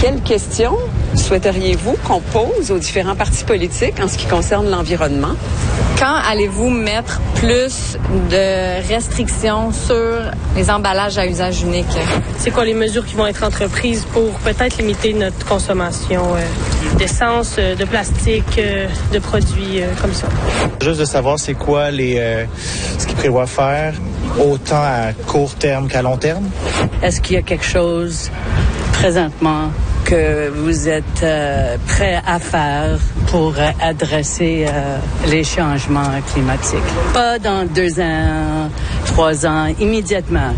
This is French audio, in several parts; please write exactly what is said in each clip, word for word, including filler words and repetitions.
Quelles questions souhaiteriez-vous qu'on pose aux différents partis politiques en ce qui concerne l'environnement? Quand allez-vous mettre plus de restrictions sur les emballages à usage unique? C'est quoi les mesures qui vont être entreprises pour peut-être limiter notre consommation euh, d'essence, euh, de plastique, euh, de produits euh, comme ça? Juste de savoir c'est quoi les euh, ce qu'ils prévoient faire, autant à court terme qu'à long terme. Est-ce qu'il y a quelque chose présentement que vous êtes euh, prêt à faire pour euh, adresser euh, les changements climatiques? Pas dans deux ans, trois ans, immédiatement.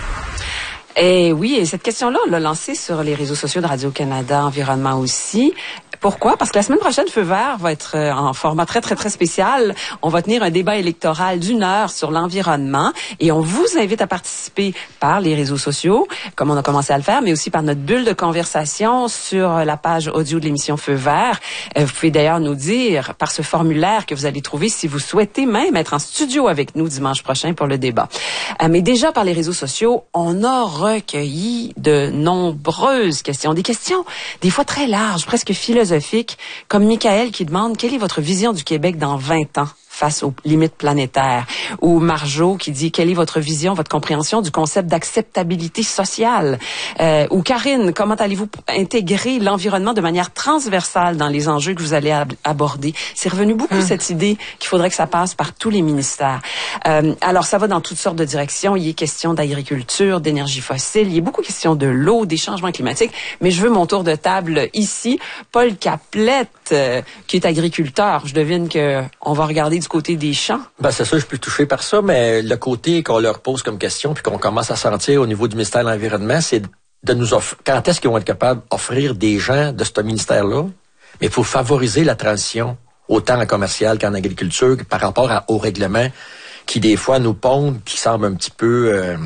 Et oui, et cette question-là, on l'a lancée sur les réseaux sociaux de Radio-Canada Environnement aussi. Pourquoi? Parce que la semaine prochaine, Feu vert va être en format très, très, très spécial. On va tenir un débat électoral d'une heure sur l'environnement et on vous invite à participer par les réseaux sociaux, comme on a commencé à le faire, mais aussi par notre bulle de conversation sur la page audio de l'émission Feu vert. Vous pouvez d'ailleurs nous dire par ce formulaire que vous allez trouver si vous souhaitez même être en studio avec nous dimanche prochain pour le débat. Mais déjà par les réseaux sociaux, on a recueilli de nombreuses questions, des questions des fois très larges, presque philosophiques, comme Michael qui demande quelle est votre vision du Québec dans vingt ans face aux limites planétaires, ou Marjo qui dit quelle est votre vision, votre compréhension du concept d'acceptabilité sociale, euh, ou Karine, comment allez-vous intégrer l'environnement de manière transversale dans les enjeux que vous allez ab- aborder. C'est revenu beaucoup hum. cette idée qu'il faudrait que ça passe par tous les ministères. Euh, alors ça va dans toutes sortes de directions. Il est question d'agriculture, d'énergie fossile, il y a beaucoup question de l'eau, des changements climatiques, mais je veux mon tour de table ici. Paul Caplette, euh, qui est agriculteur, je devine que on va regarder du côté des champs. Ben c'est ça, je suis touché par ça, mais le côté qu'on leur pose comme question puis qu'on commence à sentir au niveau du ministère de l'Environnement, c'est de nous offrir, quand est-ce qu'ils vont être capables d'offrir des gens de ce ministère-là, mais il faut favoriser la transition, autant en commercial qu'en agriculture, par rapport à, aux règlements qui, des fois, nous pondent, qui semblent un petit peu... Euh,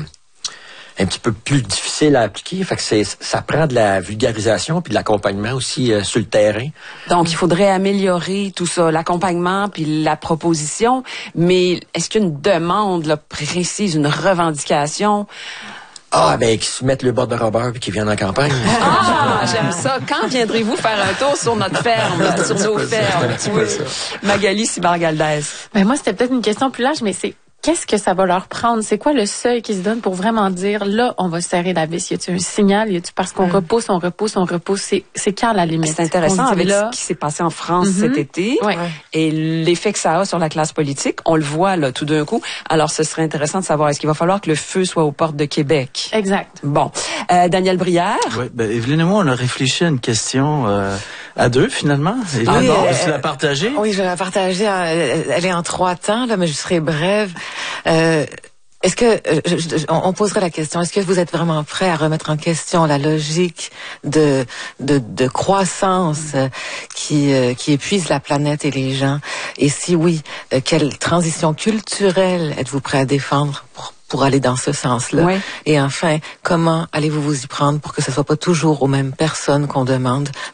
un petit peu plus difficile à appliquer. Fait que c'est, ça prend de la vulgarisation puis de l'accompagnement aussi euh, sur le terrain. Donc, il faudrait améliorer tout ça, l'accompagnement puis la proposition. Mais est-ce qu'il y a une demande là, précise, une revendication? Ah, ben, qui se mettent le bord de Robert puis qui viennent en campagne. Ah, j'aime ça. Quand viendrez-vous faire un tour sur notre ferme, là, sur nos fermes? Oui. Magali Cybar-Galdès. Ben, moi, c'était peut-être une question plus large, mais c'est qu'est-ce que ça va leur prendre? C'est quoi le seuil qui se donne pour vraiment dire, là, on va serrer la vis? Y a-t-il un signal? Y a-t-il parce qu'on mm. repousse, on repousse, on repousse? C'est, c'est quand la limite? C'est intéressant avec là... ce qui s'est passé en France mm-hmm. cet été ouais. et l'effet que ça a sur la classe politique. On le voit, là, tout d'un coup. Alors, ce serait intéressant de savoir, est-ce qu'il va falloir que le feu soit aux portes de Québec? Exact. Bon. Euh, Daniel Brière? Oui, ben, Evelyne et moi, on a réfléchi à une question euh, à deux, finalement. Et oui, d'abord, euh, tu l'as partagée? Oui, je vais la partager. Elle est en trois temps, là, mais je serai brève. Euh, Est-ce que euh, je, je, on poserait la question, est-ce que vous êtes vraiment prêt à remettre en question la logique de de, de croissance euh, qui euh, qui épuise la planète et les gens? Et si oui, euh, quelle transition culturelle êtes-vous prêt à défendre pour pour aller dans ce sens-là? Oui. Et enfin, comment allez-vous vous y prendre pour que ce soit pas toujours aux mêmes personnes qu'on demande